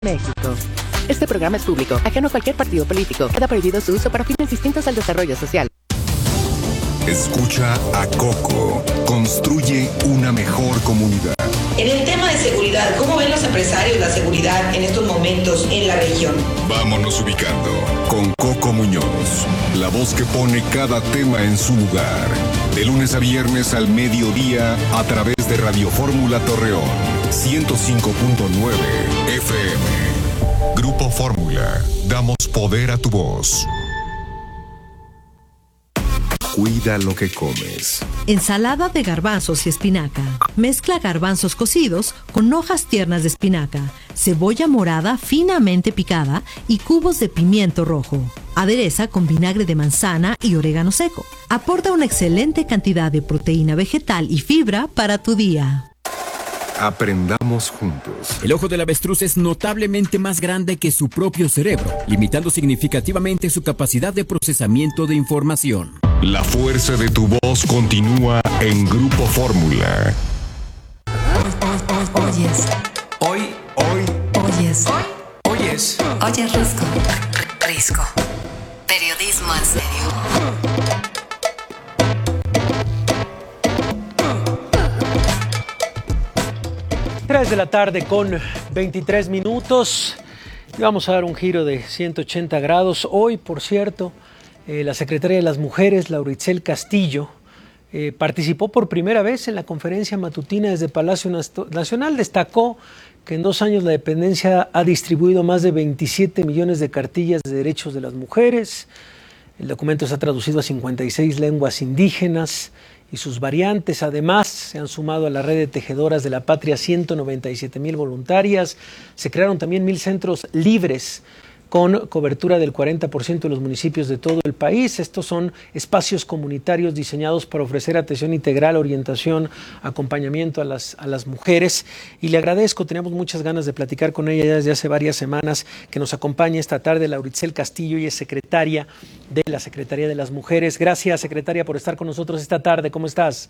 México. Este programa es público, ajeno a cualquier partido político. Queda prohibido su uso para fines distintos al desarrollo social. Escucha a Coco. Construye una mejor comunidad. En el tema de seguridad, ¿cómo ven los empresarios la seguridad en estos momentos en la región? Vámonos ubicando con Coco Muñoz, la voz que pone cada tema en su lugar. De lunes a viernes al mediodía a través de Radio Fórmula Torreón, 105.9 FM. Grupo Fórmula, damos poder a tu voz. Cuida lo que comes. Ensalada de garbanzos y espinaca. Mezcla garbanzos cocidos con hojas tiernas de espinaca, cebolla morada finamente picada y cubos de pimiento rojo. Adereza con vinagre de manzana y orégano seco. Aporta una excelente cantidad de proteína vegetal y fibra para tu día. Aprendamos juntos. El ojo del avestruz es notablemente más grande que su propio cerebro, limitando significativamente su capacidad de procesamiento de información. La fuerza de tu voz continúa en Grupo Fórmula. Oyes. Hoy. Oyes. Oyes. Oyes Risco. Risco. Periodismo en serio. 3 de la tarde con 23 minutos. Y vamos a dar un giro de 180 grados. Hoy, por cierto, la secretaria de las Mujeres, Laura Itzel Castillo, participó por primera vez en la conferencia matutina desde Palacio Nacional. Destacó que en 2 años la dependencia ha distribuido más de 27 millones de cartillas de derechos de las mujeres. El documento está traducido a 56 lenguas indígenas y sus variantes. Además, se han sumado a la red de tejedoras de la patria 197,000 voluntarias. Se crearon también 1,000 centros libres con cobertura del 40% de los municipios de todo el país. Estos son espacios comunitarios diseñados para ofrecer atención integral, orientación, acompañamiento a las mujeres. Y le agradezco, teníamos muchas ganas de platicar con ella ya desde hace varias semanas, que nos acompañe esta tarde. Laura Itzel Castillo, y es secretaria de la Secretaría de las Mujeres. Gracias, secretaria, por estar con nosotros esta tarde. ¿Cómo estás?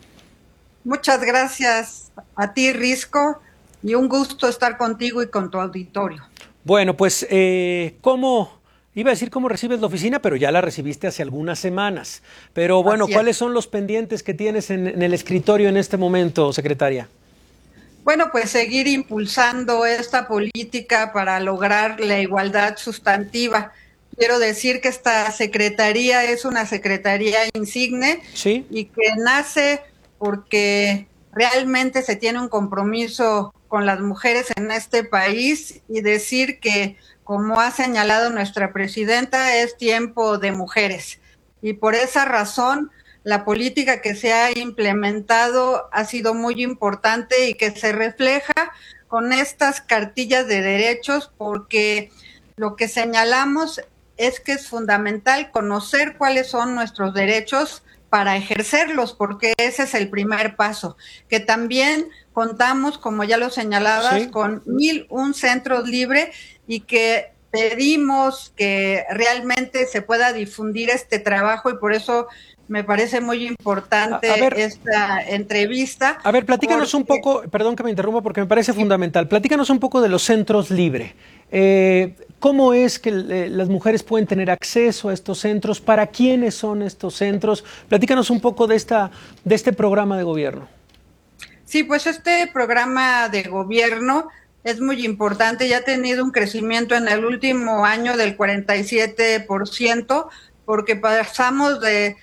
Muchas gracias a ti, Risco, y un gusto estar contigo y con tu auditorio. Bueno, pues, ¿cómo recibes la oficina? Pero ya la recibiste hace algunas semanas. Pero bueno, ¿cuáles son los pendientes que tienes en el escritorio en este momento, secretaria? Bueno, pues seguir impulsando esta política para lograr la igualdad sustantiva. Quiero decir que esta secretaría es una secretaría insigne, ¿sí?, y que nace porque realmente se tiene un compromiso con las mujeres en este país, y decir que, como ha señalado nuestra presidenta, es tiempo de mujeres. Y por esa razón, la política que se ha implementado ha sido muy importante y que se refleja con estas cartillas de derechos, porque lo que señalamos es que es fundamental conocer cuáles son nuestros derechos para ejercerlos, porque ese es el primer paso. Que también contamos, como ya lo señalabas, ¿sí?, con 1,001 centros libres, y que pedimos que realmente se pueda difundir este trabajo, y por eso me parece muy importante esta entrevista. A ver, platícanos un poco, perdón que me interrumpa porque me parece fundamental, platícanos un poco de los centros libres. ¿Cómo es que las mujeres pueden tener acceso a estos centros? ¿Para quiénes son estos centros? Platícanos un poco de este programa de gobierno. Sí, pues este programa de gobierno es muy importante, ya ha tenido un crecimiento en el último año del 47%, porque pasamos de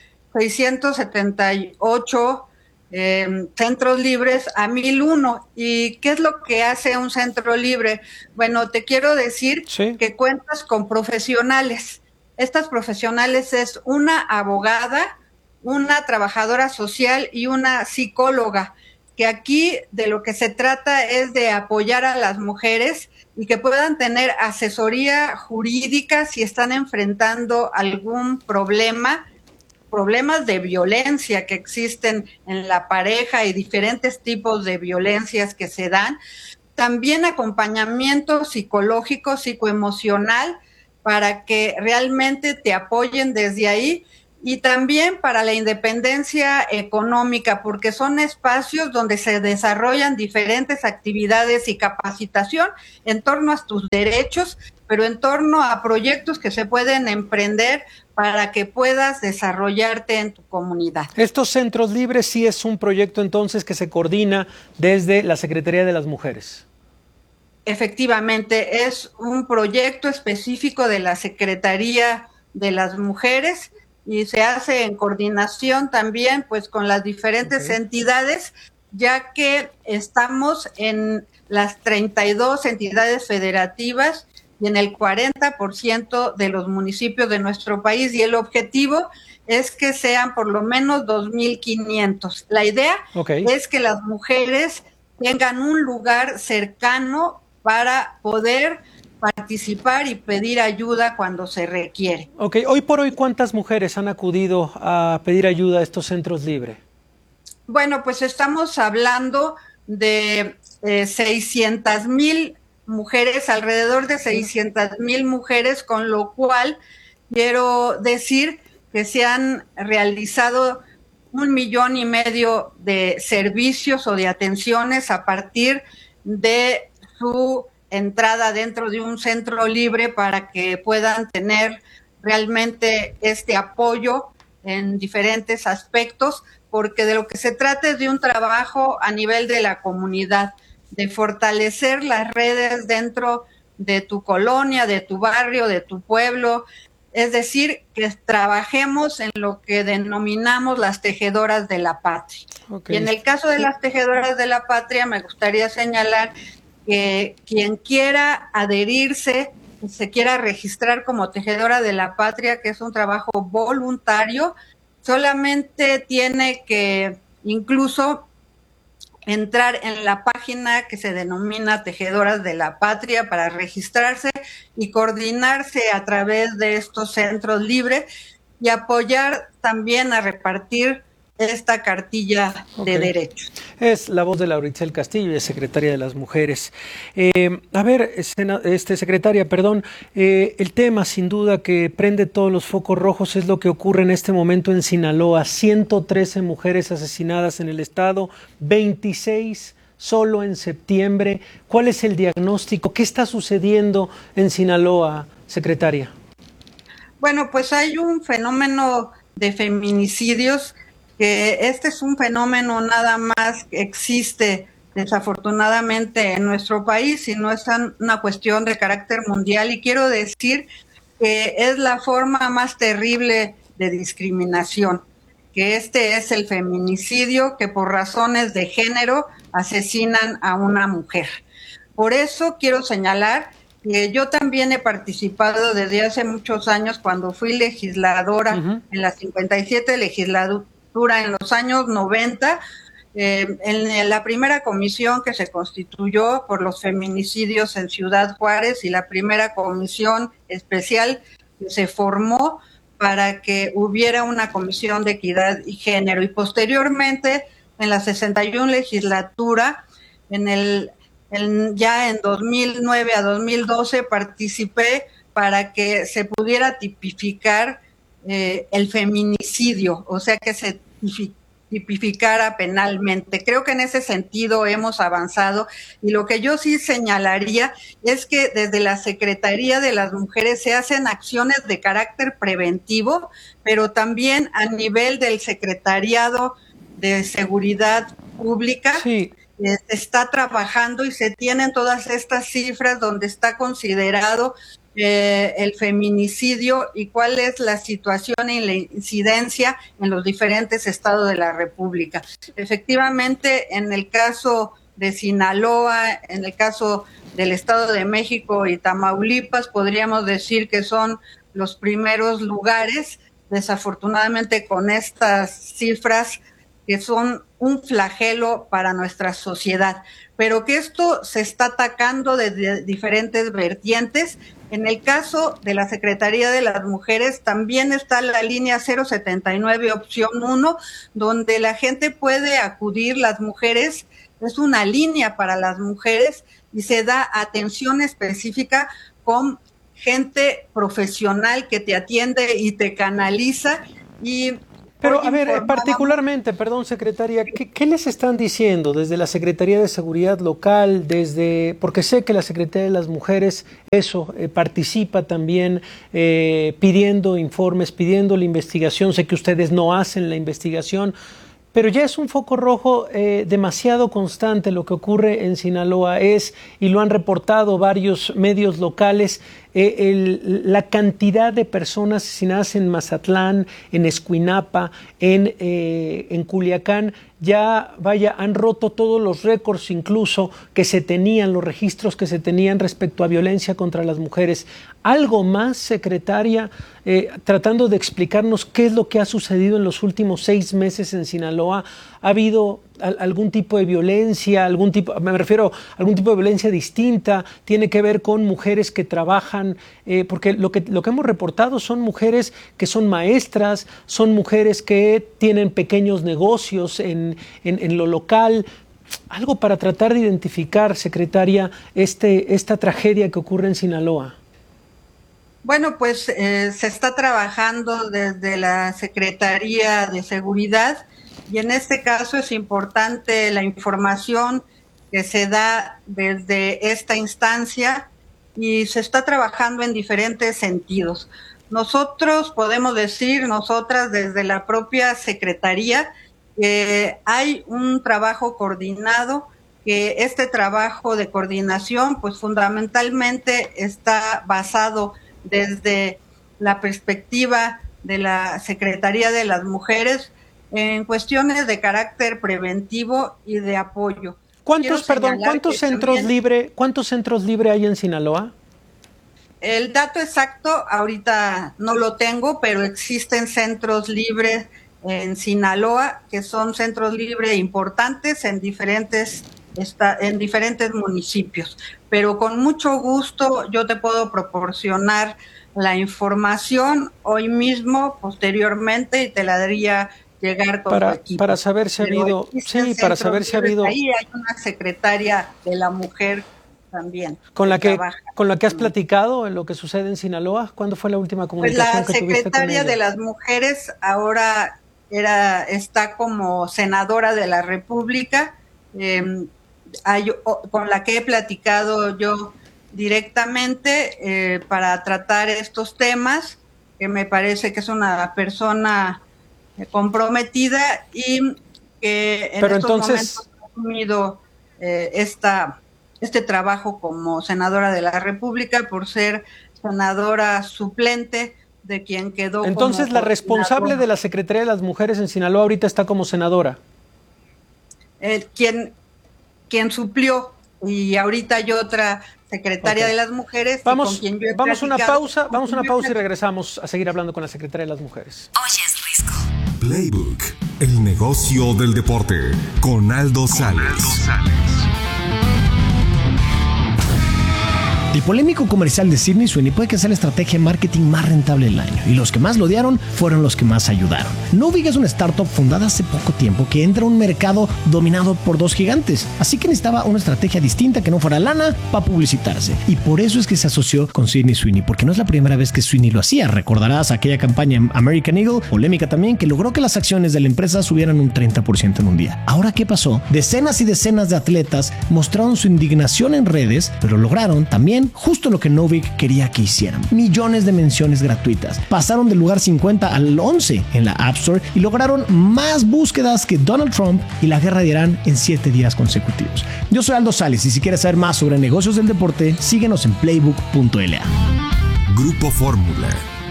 678 centros libres a 1,001. ¿Y qué es lo que hace un centro libre? Bueno, te quiero decir, ¿sí?, que cuentas con profesionales. Estas profesionales es una abogada, una trabajadora social y una psicóloga, que aquí de lo que se trata es de apoyar a las mujeres y que puedan tener asesoría jurídica si están enfrentando algún problemas de violencia que existen en la pareja y diferentes tipos de violencias que se dan. También acompañamiento psicológico, psicoemocional, para que realmente te apoyen desde ahí. y también para la independencia económica, porque son espacios donde se desarrollan diferentes actividades y capacitación en torno a tus derechos, pero en torno a proyectos que se pueden emprender para que puedas desarrollarte en tu comunidad. Estos centros libres sí es un proyecto entonces que se coordina desde la Secretaría de las Mujeres. Efectivamente, es un proyecto específico de la Secretaría de las Mujeres y se hace en coordinación también pues con las diferentes entidades, ya que estamos en las 32 entidades federativas y en el 40% de los municipios de nuestro país, y el objetivo es que sean por lo menos 2,500. La idea es que las mujeres tengan un lugar cercano para poder participar y pedir ayuda cuando se requiere. Ok, hoy por hoy, ¿cuántas mujeres han acudido a pedir ayuda a estos centros libres? Bueno, pues estamos hablando de 600,000 mujeres, alrededor de 600,000 mujeres, con lo cual quiero decir que se han realizado 1,5 millones de servicios o de atenciones a partir de su entrada dentro de un centro libre para que puedan tener realmente este apoyo en diferentes aspectos, porque de lo que se trata es de un trabajo a nivel de la comunidad, de fortalecer las redes dentro de tu colonia, de tu barrio, de tu pueblo, es decir, que trabajemos en lo que denominamos las tejedoras de la patria. Y en el caso de las tejedoras de la patria, me gustaría señalar que quien quiera adherirse, se quiera registrar como tejedora de la patria, que es un trabajo voluntario, solamente tiene que incluso entrar en la página que se denomina Tejedoras de la Patria para registrarse y coordinarse a través de estos centros libres y apoyar también a repartir esta cartilla de derechos. Es la voz de Lauricel Castillo, secretaria de las Mujeres. A ver, secretaria, perdón, el tema sin duda que prende todos los focos rojos es lo que ocurre en este momento en Sinaloa. 113 mujeres asesinadas en el estado, 26 solo en septiembre. ¿Cuál es el diagnóstico? ¿Qué está sucediendo en Sinaloa, secretaria? Bueno, pues hay un fenómeno de feminicidios, que este es un fenómeno nada más que existe desafortunadamente en nuestro país, y no es una cuestión de carácter mundial, y quiero decir que es la forma más terrible de discriminación, que este es el feminicidio, que por razones de género asesinan a una mujer. Por eso quiero señalar que yo también he participado desde hace muchos años, cuando fui legisladora en la 57 legislatura en los años 90, en la primera comisión que se constituyó por los feminicidios en Ciudad Juárez, y la primera comisión especial que se formó para que hubiera una comisión de equidad y género, y posteriormente en la 61 legislatura, ya en 2009 a 2012 participé para que se pudiera tipificar el feminicidio, o sea, que se tipificara penalmente. Creo que en ese sentido hemos avanzado, y lo que yo sí señalaría es que desde la Secretaría de las Mujeres se hacen acciones de carácter preventivo, pero también a nivel del Secretariado de Seguridad Pública. Sí. Se está trabajando y se tienen todas estas cifras donde está considerado el feminicidio y cuál es la situación y la incidencia en los diferentes estados de la República. Efectivamente, en el caso de Sinaloa, en el caso del Estado de México y Tamaulipas, podríamos decir que son los primeros lugares, desafortunadamente con estas cifras que son un flagelo para nuestra sociedad, pero que esto se está atacando desde diferentes vertientes. En el caso de la Secretaría de las Mujeres también está la línea 079 opción 1, donde la gente puede acudir, las mujeres, es una línea para las mujeres y se da atención específica con gente profesional que te atiende y te canaliza, Pero, a ver, particularmente, perdón, secretaria, ¿qué les están diciendo desde la Secretaría de Seguridad Local, porque sé que la Secretaría de las Mujeres, participa también pidiendo informes, pidiendo la investigación? Sé que ustedes no hacen la investigación, pero ya es un foco rojo demasiado constante lo que ocurre en Sinaloa, y lo han reportado varios medios locales, la cantidad de personas asesinadas en Mazatlán, en Escuinapa, en Culiacán, ya han roto todos los récords incluso que se tenían, los registros que se tenían respecto a violencia contra las mujeres. ¿Algo más, secretaria, tratando de explicarnos qué es lo que ha sucedido en los últimos 6 meses en Sinaloa? ¿Ha habido algún tipo de violencia, algún tipo de violencia distinta? ¿Tiene que ver con mujeres que trabajan? Porque lo que hemos reportado son mujeres que son maestras, son mujeres que tienen pequeños negocios en lo local. Algo para tratar de identificar, secretaria, esta tragedia que ocurre en Sinaloa. Bueno, pues se está trabajando desde la Secretaría de Seguridad, y en este caso es importante la información que se da desde esta instancia, y se está trabajando en diferentes sentidos. Nosotras desde la propia Secretaría, hay un trabajo coordinado, que este trabajo de coordinación pues fundamentalmente está basado desde la perspectiva de la Secretaría de las Mujeres en cuestiones de carácter preventivo y de apoyo. ¿Cuántos centros libres hay en Sinaloa? El dato exacto ahorita no lo tengo, pero existen centros libres en Sinaloa, que son centros libres importantes en diferentes municipios. Pero con mucho gusto yo te puedo proporcionar la información hoy mismo, posteriormente, y te la daría llegar con tu equipo. Para saber si ha habido... Sí, para saber si ha habido... Ahí hay una secretaria de la mujer también. ¿Con la que has platicado en lo que sucede en Sinaloa? ¿Cuándo fue la última comunicación que tuviste con ella? Pues la secretaria de las Mujeres ahora está como senadora de la República, con la que he platicado yo directamente para tratar estos temas, que me parece que es una persona comprometida y que en momentos ha asumido este trabajo como senadora de la República por ser senadora suplente de quien quedó. Entonces, la responsable de la Secretaría de las Mujeres en Sinaloa ahorita está como senadora. Quien suplió, y ahorita hay otra secretaria de las Mujeres. Vamos a una pausa y regresamos a seguir hablando con la Secretaria de las Mujeres. Oye, es Risco. Playbook, el negocio del deporte, con Aldo Sales. El polémico comercial de Sydney Sweeney puede que sea la estrategia de marketing más rentable del año, y los que más lo odiaron fueron los que más ayudaron. Novig es una startup fundada hace poco tiempo que entra a un mercado dominado por 2 gigantes, así que necesitaba una estrategia distinta que no fuera lana para publicitarse, y por eso es que se asoció con Sydney Sweeney, porque no es la primera vez que Sweeney lo hacía. Recordarás aquella campaña American Eagle, polémica también, que logró que las acciones de la empresa subieran un 30% en un día. Ahora, ¿qué pasó? Decenas y decenas de atletas mostraron su indignación en redes, pero lograron también justo lo que Novig quería que hicieran: millones de menciones gratuitas. Pasaron del lugar 50 al 11 en la App Store y lograron más búsquedas que Donald Trump y la guerra de Irán en 7 días consecutivos. Yo soy Aldo Sales, y si quieres saber más sobre negocios del deporte, síguenos en playbook.la. Grupo Fórmula.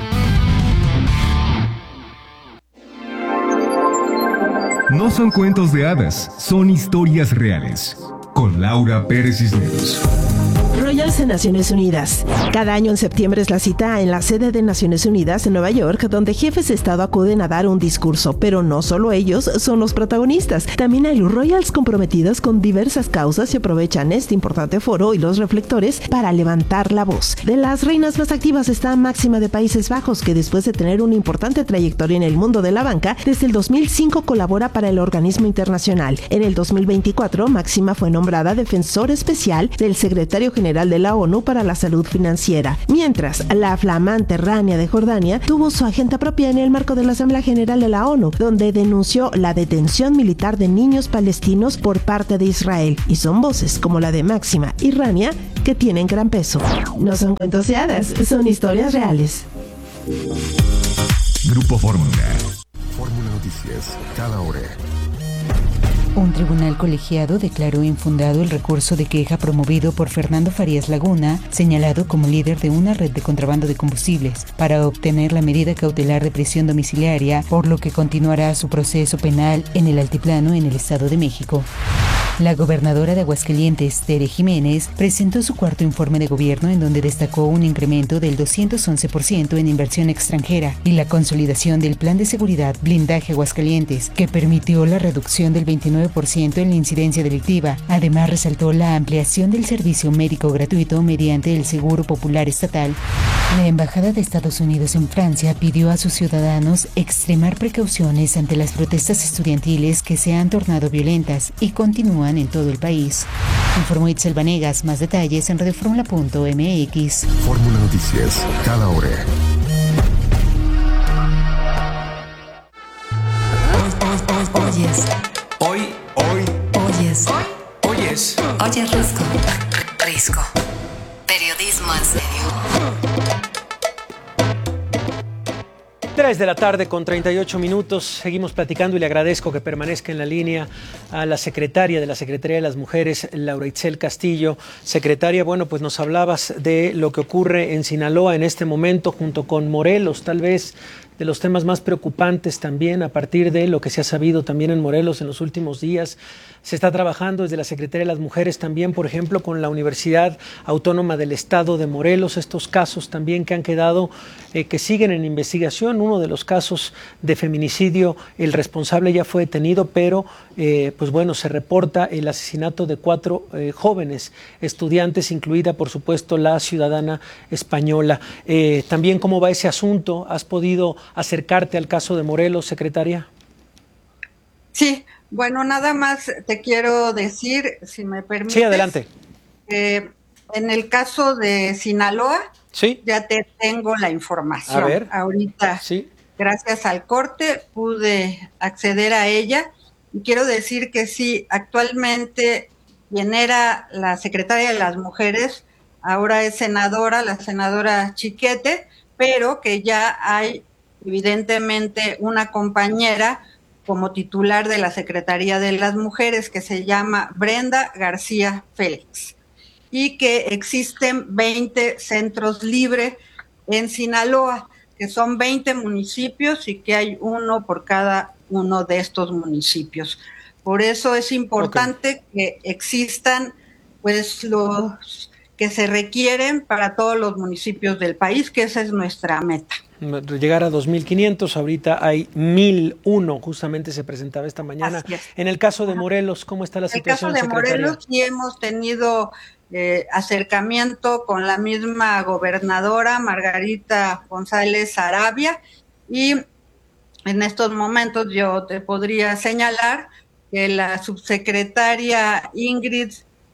No son cuentos de hadas, son historias reales. Con Laura Pérez Cisneros. Royals en Naciones Unidas. Cada año en septiembre es la cita en la sede de Naciones Unidas en Nueva York, donde jefes de Estado acuden a dar un discurso, pero no solo ellos son los protagonistas. También hay Royals comprometidos con diversas causas y aprovechan este importante foro y los reflectores para levantar la voz. De las reinas más activas está Máxima de Países Bajos, que después de tener una importante trayectoria en el mundo de la banca, desde el 2005 colabora para el organismo internacional. En el 2024, Máxima fue nombrada defensor especial del secretario general General de la ONU para la Salud Financiera, mientras la flamante Rania de Jordania tuvo su agenda propia en el marco de la Asamblea General de la ONU, donde denunció la detención militar de niños palestinos por parte de Israel, y son voces como la de Máxima y Rania que tienen gran peso. No son cuentos de hadas, son historias reales. Grupo Fórmula. Fórmula Noticias, cada hora. Un tribunal colegiado declaró infundado el recurso de queja promovido por Fernando Farías Laguna, señalado como líder de una red de contrabando de combustibles, para obtener la medida cautelar de prisión domiciliaria, por lo que continuará su proceso penal en el Altiplano, en el Estado de México. La gobernadora de Aguascalientes, Tere Jiménez, presentó su cuarto informe de gobierno, en donde destacó un incremento del 211% en inversión extranjera y la consolidación del Plan de Seguridad Blindaje Aguascalientes, que permitió la reducción del 29% en la incidencia delictiva. Además, resaltó la ampliación del servicio médico gratuito mediante el Seguro Popular Estatal. La Embajada de Estados Unidos en Francia pidió a sus ciudadanos extremar precauciones ante las protestas estudiantiles que se han tornado violentas y continúan en todo el país. Informó Itzel Vanegas. Más detalles en radioformula.mx. Fórmula Noticias, cada hora. Oyes Risco. Periodismo en serio. 3:38 p.m. Seguimos platicando y le agradezco que permanezca en la línea a la secretaria de la Secretaría de las Mujeres, Laura Itzel Castillo. Secretaria, bueno, pues nos hablabas de lo que ocurre en Sinaloa en este momento junto con Morelos, tal vez de los temas más preocupantes también a partir de lo que se ha sabido también en Morelos en los últimos días. Se está trabajando desde la Secretaría de las Mujeres también, por ejemplo, con la Universidad Autónoma del Estado de Morelos, estos casos también que han quedado, que siguen en investigación. Uno de los casos de feminicidio, el responsable ya fue detenido, pero pues bueno, se reporta el asesinato de 4 jóvenes estudiantes, incluida por supuesto la ciudadana española. También, ¿cómo va ese asunto? ¿Has podido acercarte al caso de Morelos, secretaria? Sí, bueno, nada más te quiero decir, si me permites. Sí, adelante. En el caso de Sinaloa, sí, ya te tengo la información. A ver. Ahorita, sí, gracias al corte, pude acceder a ella. Y quiero decir que sí, actualmente quien era la secretaria de las Mujeres, ahora es senadora, la senadora Chiquete, pero que ya hay evidentemente una compañera como titular de la Secretaría de las Mujeres que se llama Brenda García Félix, y que existen 20 centros libres en Sinaloa, que son 20 municipios y que hay uno por cada uno de estos municipios. Por eso es importante que existan pues los que se requieren para todos los municipios del país, que esa es nuestra meta. Llegar a 2.500, ahorita hay 1.001, justamente se presentaba esta mañana. En el caso de Morelos, ¿cómo está la situación, secretaria? En el caso de secretaria? Morelos sí hemos tenido acercamiento con la misma gobernadora, Margarita González Arabia, y en estos momentos yo te podría señalar que la subsecretaria Ingrid,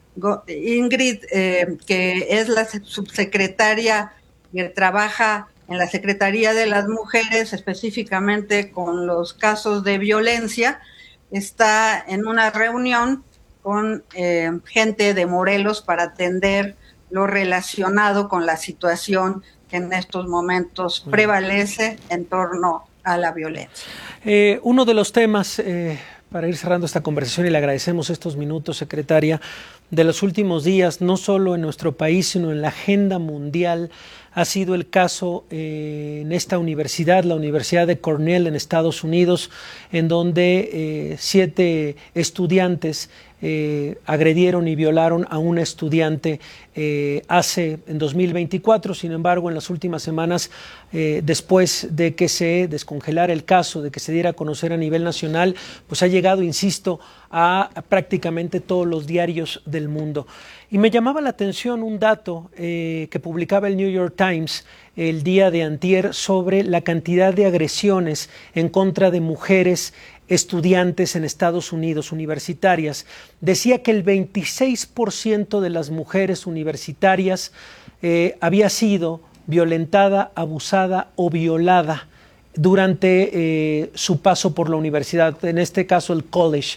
que es la subsecretaria que trabaja en la Secretaría de las Mujeres, específicamente con los casos de violencia, está en una reunión con gente de Morelos para atender lo relacionado con la situación que en estos momentos prevalece en torno a la violencia. Uno de los temas, para ir cerrando esta conversación, y le agradecemos estos minutos, secretaria, de los últimos días, no solo en nuestro país, sino en la agenda mundial, ha sido el caso en esta universidad, la Universidad de Cornell en Estados Unidos, en donde 7 estudiantes agredieron y violaron a una estudiante en 2024. Sin embargo, en las últimas semanas, después de que se descongelara el caso, de que se diera a conocer a nivel nacional, pues ha llegado, insisto, a prácticamente todos los diarios del mundo. Y me llamaba la atención un dato que publicaba el New York Times el día de antier sobre la cantidad de agresiones en contra de mujeres estudiantes en Estados Unidos, universitarias. Decía que el 26% de las mujeres universitarias había sido violentada, abusada o violada durante su paso por la universidad, en este caso el college,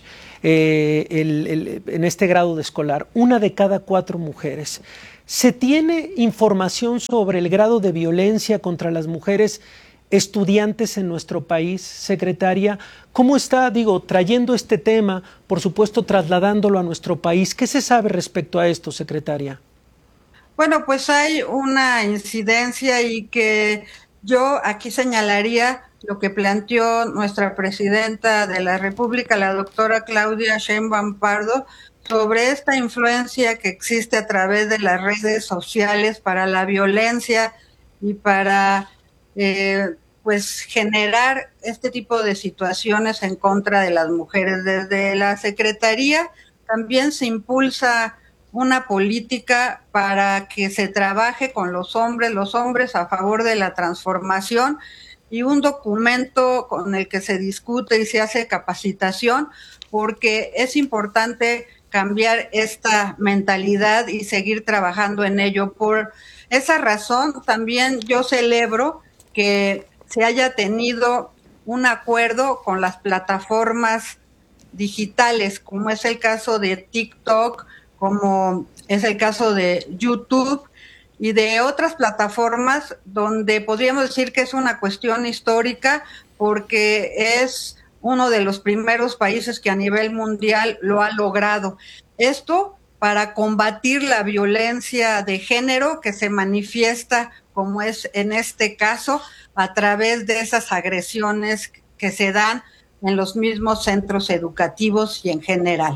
en este grado de escolar. 1 de cada 4 mujeres. ¿Se tiene información sobre el grado de violencia contra las mujeres estudiantes en nuestro país, secretaria? ¿Cómo está, trayendo este tema, por supuesto, trasladándolo a nuestro país? ¿Qué se sabe respecto a esto, secretaria? Bueno, pues hay una incidencia y que yo aquí señalaría lo que planteó nuestra presidenta de la República, la doctora Claudia Sheinbaum Pardo, sobre esta influencia que existe a través de las redes sociales para la violencia y para pues generar este tipo de situaciones en contra de las mujeres. Desde la Secretaría también se impulsa una política para que se trabaje con los hombres a favor de la transformación, y un documento con el que se discute y se hace capacitación, porque es importante cambiar esta mentalidad y seguir trabajando en ello. Por esa razón, también yo celebro que se haya tenido un acuerdo con las plataformas digitales, como es el caso de TikTok, como es el caso de YouTube y de otras plataformas, donde podríamos decir que es una cuestión histórica, porque es uno de los primeros países que a nivel mundial lo ha logrado. Esto para combatir la violencia de género que se manifiesta, como es en este caso, a través de esas agresiones que se dan en los mismos centros educativos y en general.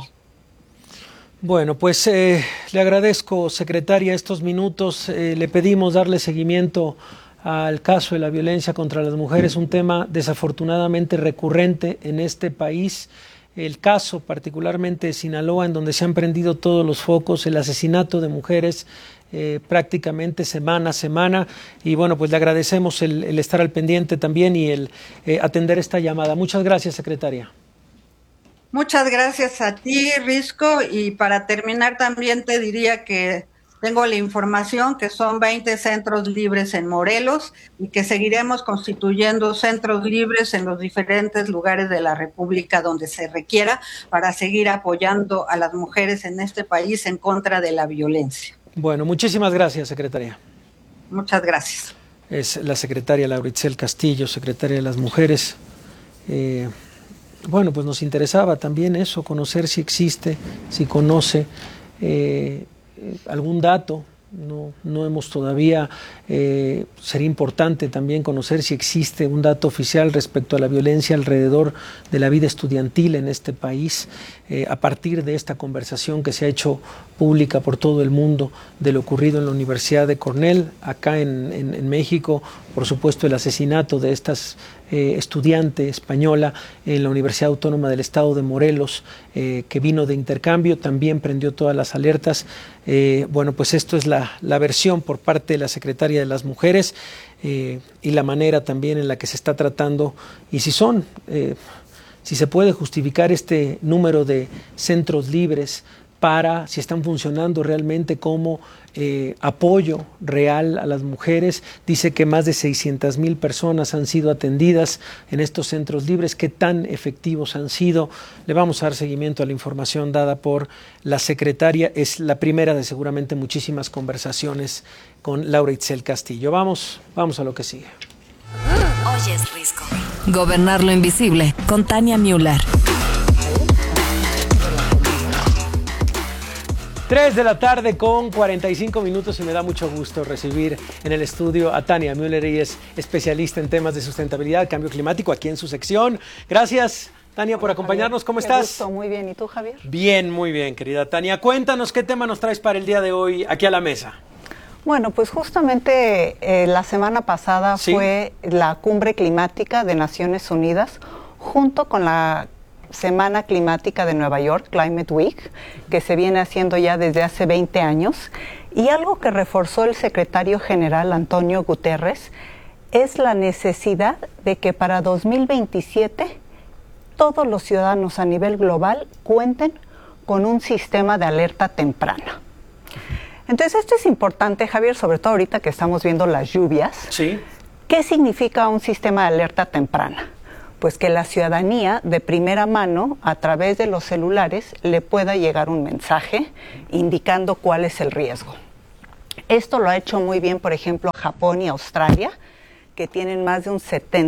Bueno, pues le agradezco, secretaria, estos minutos. Le pedimos darle seguimiento al caso de la violencia contra las mujeres, un tema desafortunadamente recurrente en este país. El caso particularmente de Sinaloa, en donde se han prendido todos los focos, el asesinato de mujeres prácticamente semana a semana. Y bueno, pues le agradecemos el estar al pendiente también y el atender esta llamada. Muchas gracias, secretaria. Muchas gracias a ti, Risco, y para terminar también te diría que tengo la información que son 20 centros libres en Morelos y que seguiremos constituyendo centros libres en los diferentes lugares de la República donde se requiera, para seguir apoyando a las mujeres en este país en contra de la violencia. Bueno, muchísimas gracias, secretaria. Muchas gracias. Es la secretaria Laura Itzel Castillo, secretaria de las Mujeres. Bueno, pues nos interesaba también eso, conocer si existe, si conoce algún dato. No hemos todavía, sería importante también conocer si existe un dato oficial respecto a la violencia alrededor de la vida estudiantil en este país, a partir de esta conversación que se ha hecho pública por todo el mundo de lo ocurrido en la Universidad de Cornell, acá en México, por supuesto el asesinato de esta estudiante española en la Universidad Autónoma del Estado de Morelos, que vino de intercambio, también prendió todas las alertas. Bueno, pues esto es la versión por parte de la Secretaría de las Mujeres y la manera también en la que se está tratando, y si se puede justificar este número de centros libres, si están funcionando realmente como apoyo real a las mujeres. Dice que más de 600,000 personas han sido atendidas en estos centros libres. ¿Qué tan efectivos han sido? Le vamos a dar seguimiento a la información dada por la secretaria. Es la primera de seguramente muchísimas conversaciones con Laura Itzel Castillo. Vamos a lo que sigue. Hoy es Risco. Gobernar lo invisible, con Tania Müller. 3 de la tarde con 45 minutos y me da mucho gusto recibir en el estudio a Tania Müller. Ella es especialista en temas de sustentabilidad, cambio climático, aquí en su sección. Gracias, Tania, por acompañarnos. ¿Cómo estás? Gusto, muy bien. ¿Y tú, Javier? Bien, muy bien, querida Tania. Cuéntanos qué tema nos traes para el día de hoy aquí a la mesa. Bueno, pues justamente la semana pasada fue la Cumbre Climática de Naciones Unidas, junto con la Semana Climática de Nueva York, Climate Week, que se viene haciendo ya desde hace 20 años. Y algo que reforzó el secretario general Antonio Guterres es la necesidad de que para 2027 todos los ciudadanos a nivel global cuenten con un sistema de alerta temprana. Entonces esto es importante, Javier, sobre todo ahorita que estamos viendo las lluvias. Sí. ¿Qué significa un sistema de alerta temprana? Pues que la ciudadanía de primera mano, a través de los celulares, le pueda llegar un mensaje indicando cuál es el riesgo. Esto lo ha hecho muy bien, por ejemplo, Japón y Australia, que tienen más de un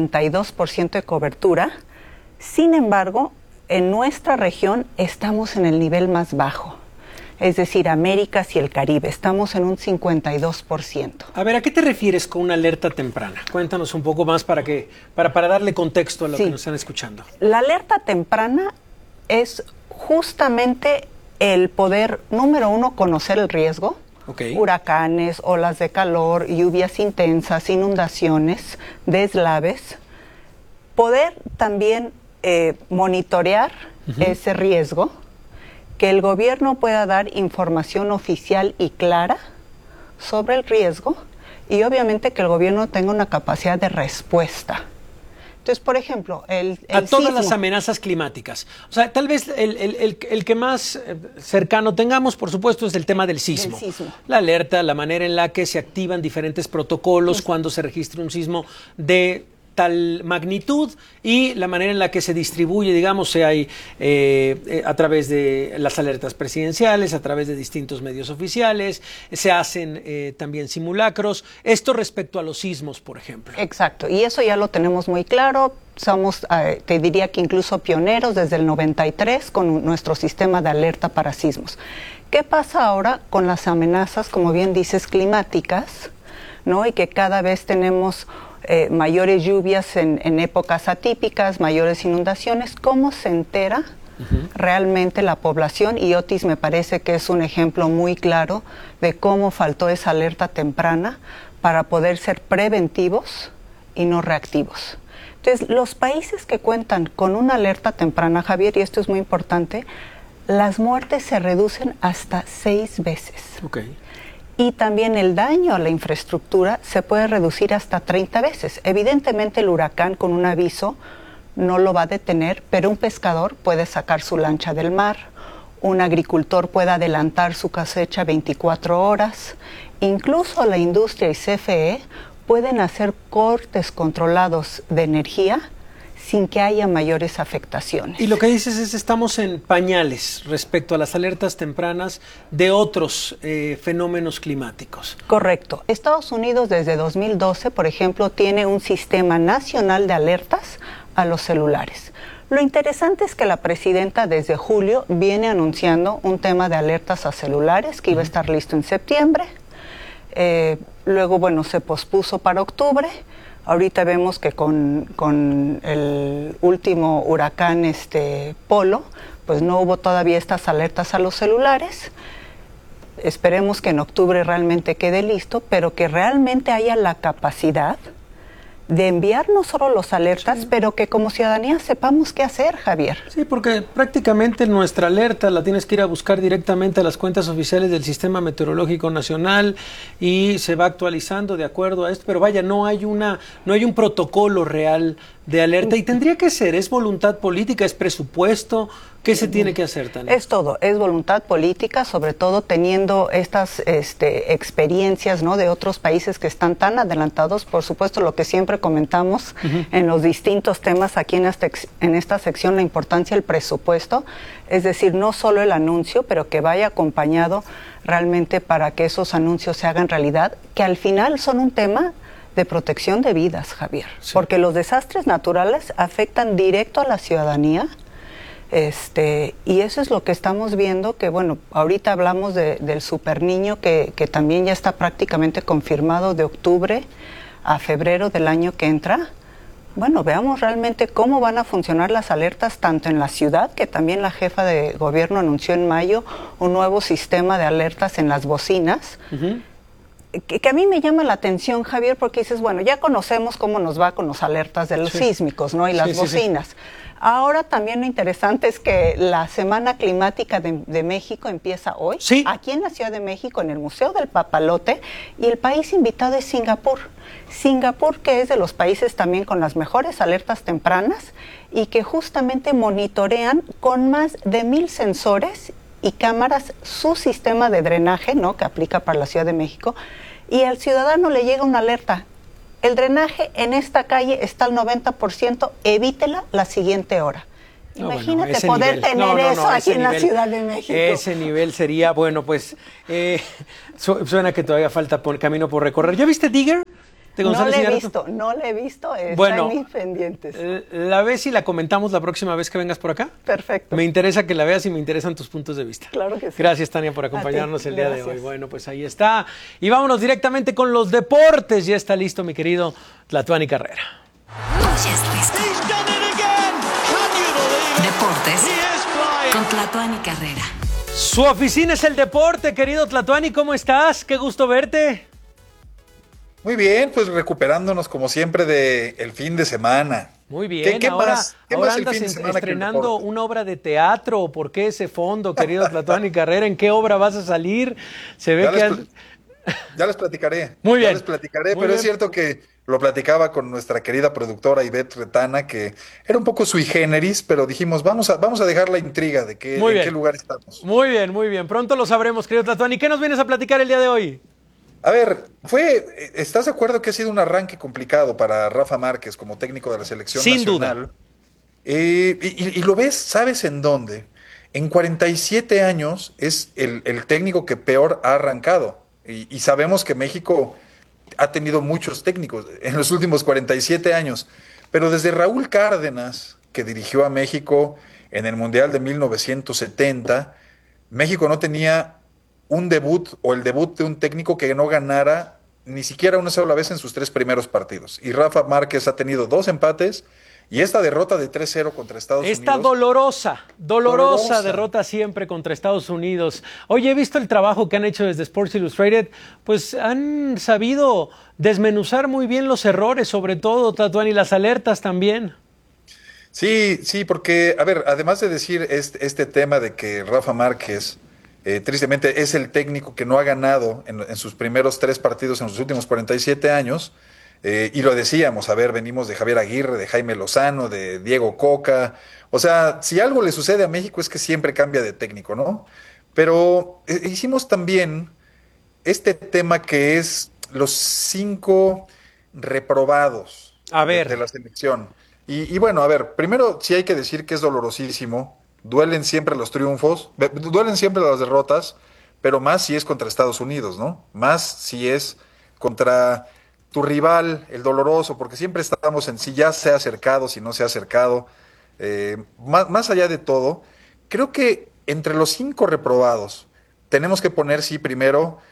72% de cobertura. Sin embargo, en nuestra región estamos en el nivel más bajo. Es decir, Américas y el Caribe, estamos en un 52%. A ver, ¿a qué te refieres con una alerta temprana? Cuéntanos un poco más para darle contexto a lo que nos están escuchando. La alerta temprana es justamente el poder, número uno, conocer el riesgo. Okay. Huracanes, olas de calor, lluvias intensas, inundaciones, deslaves. Poder también monitorear ese riesgo, que el gobierno pueda dar información oficial y clara sobre el riesgo y obviamente que el gobierno tenga una capacidad de respuesta. Entonces, por ejemplo, a todas las amenazas climáticas. O sea, tal vez el que más cercano tengamos, por supuesto, es el tema del sismo. La alerta, la manera en la que se activan diferentes protocolos cuando se registra un sismo de tal magnitud y la manera en la que se distribuye, digamos, se hay a través de las alertas presidenciales, a través de distintos medios oficiales, se hacen también simulacros. Esto respecto a los sismos, por ejemplo. Exacto, y eso ya lo tenemos muy claro. Somos, te diría que incluso pioneros desde el 93 con nuestro sistema de alerta para sismos. ¿Qué pasa ahora con las amenazas, como bien dices, climáticas, ¿no? Y que cada vez tenemos mayores lluvias en épocas atípicas, mayores inundaciones? ¿Cómo se entera realmente la población? Y Otis me parece que es un ejemplo muy claro de cómo faltó esa alerta temprana para poder ser preventivos y no reactivos. Entonces, los países que cuentan con una alerta temprana, Javier, y esto es muy importante, las muertes se reducen hasta 6 veces. Okay. Y también el daño a la infraestructura se puede reducir hasta 30 veces. Evidentemente el huracán con un aviso no lo va a detener, pero un pescador puede sacar su lancha del mar, un agricultor puede adelantar su cosecha 24 horas, incluso la industria y CFE pueden hacer cortes controlados de energía sin que haya mayores afectaciones. Y lo que dices es, estamos en pañales respecto a las alertas tempranas de otros fenómenos climáticos. Correcto. Estados Unidos desde 2012, por ejemplo, tiene un sistema nacional de alertas a los celulares. Lo interesante es que la presidenta desde julio viene anunciando un tema de alertas a celulares que iba a estar listo en septiembre. Luego, bueno, se pospuso para octubre. Ahorita vemos que con el último huracán Polo, pues no hubo todavía estas alertas a los celulares. Esperemos que en octubre realmente quede listo, pero que realmente haya la capacidad de enviar no solo los alertas, pero que como ciudadanía sepamos qué hacer, Javier. Sí, porque prácticamente nuestra alerta la tienes que ir a buscar directamente a las cuentas oficiales del Sistema Meteorológico Nacional y se va actualizando de acuerdo a esto, pero vaya, no hay un protocolo real de alerta y tendría que ser, es voluntad política, es presupuesto. ¿Qué se tiene que hacer, Tania? Es todo, es voluntad política, sobre todo teniendo estas experiencias, ¿no?, de otros países que están tan adelantados. Por supuesto, lo que siempre comentamos en los distintos temas aquí en esta sección, la importancia del presupuesto, es decir, no solo el anuncio, pero que vaya acompañado realmente para que esos anuncios se hagan realidad, que al final son un tema de protección de vidas, Javier, porque los desastres naturales afectan directo a la ciudadanía. Y eso es lo que estamos viendo, que bueno, ahorita hablamos del superniño que también ya está prácticamente confirmado de octubre a febrero del año que entra. Bueno, veamos realmente cómo van a funcionar las alertas tanto en la ciudad, que también la jefa de gobierno anunció en mayo un nuevo sistema de alertas en las bocinas, que a mí me llama la atención, Javier, porque dices, bueno, ya conocemos cómo nos va con los alertas de los sísmicos, ¿no? Y las bocinas. Sí. Ahora también lo interesante es que la Semana Climática de México empieza hoy, aquí en la Ciudad de México, en el Museo del Papalote, y el país invitado es Singapur. Singapur, que es de los países también con las mejores alertas tempranas y que justamente monitorean con más de 1,000 sensores y cámaras su sistema de drenaje, ¿no?, que aplica para la Ciudad de México, y al ciudadano le llega una alerta. El drenaje en esta calle está al 90%, evítela la siguiente hora. Imagínate poder tener eso aquí en la Ciudad de México. Ese nivel sería, bueno, pues, suena que todavía falta camino por recorrer. ¿Ya viste Digger? No le he visto, bueno, están mis pendientes. ¿La ves y la comentamos la próxima vez que vengas por acá? Perfecto. Me interesa que la veas y me interesan tus puntos de vista. Claro que sí. Gracias, Tania, por acompañarnos el día de hoy. Bueno, pues ahí está. Y vámonos directamente con los deportes. Ya está listo mi querido Tlatuani Carrera. Deportes con Tlatuani Carrera. Su oficina es el deporte, querido Tlatuani. ¿Cómo estás? Qué gusto verte. Muy bien, pues recuperándonos como siempre del fin de semana. Muy bien, ¿Qué más andas estrenando una obra de teatro. ¿Por qué ese fondo, querido Tlatuani Carrera? ¿En qué obra vas a salir? Se ve ya les platicaré. Muy bien. Ya les platicaré, pero es cierto que lo platicaba con nuestra querida productora Ivette Retana, que era un poco sui generis, pero dijimos, vamos a dejar la intriga de en qué lugar estamos. Muy bien. Pronto lo sabremos, querido Tlatuani. ¿Qué nos vienes a platicar el día de hoy? A ver, ¿estás de acuerdo que ha sido un arranque complicado para Rafa Márquez como técnico de la selección nacional? Sin duda. Y lo ves, ¿sabes en dónde? En 47 años es el técnico que peor ha arrancado. Y sabemos que México ha tenido muchos técnicos en los últimos 47 años. Pero desde Raúl Cárdenas, que dirigió a México en el Mundial de 1970, México no tenía un debut o el debut de un técnico que no ganara ni siquiera una sola vez en sus 3 primeros partidos. Y Rafa Márquez ha tenido 2 empates y esta derrota de 3-0 contra Estados Unidos. Esta dolorosa derrota siempre contra Estados Unidos. Oye, he visto el trabajo que han hecho desde Sports Illustrated, pues han sabido desmenuzar muy bien los errores, sobre todo, Tlatuani, y las alertas también. Sí, porque, a ver, además de decir este tema de que Rafa Márquez tristemente es el técnico que no ha ganado en sus primeros 3 partidos en los últimos 47 años, y lo decíamos, a ver, venimos de Javier Aguirre, de Jaime Lozano, de Diego Coca, o sea, si algo le sucede a México es que siempre cambia de técnico, ¿no? Pero hicimos también este tema que es los 5 reprobados de la selección, y bueno, a ver, primero sí hay que decir que es dolorosísimo. Duelen siempre los triunfos, duelen siempre las derrotas, pero más si es contra Estados Unidos, ¿no? Más si es contra tu rival, el doloroso, porque siempre estamos en si ya se ha acercado, si no se ha acercado. Más allá de todo, creo que entre los 5 reprobados tenemos que poner, sí, primero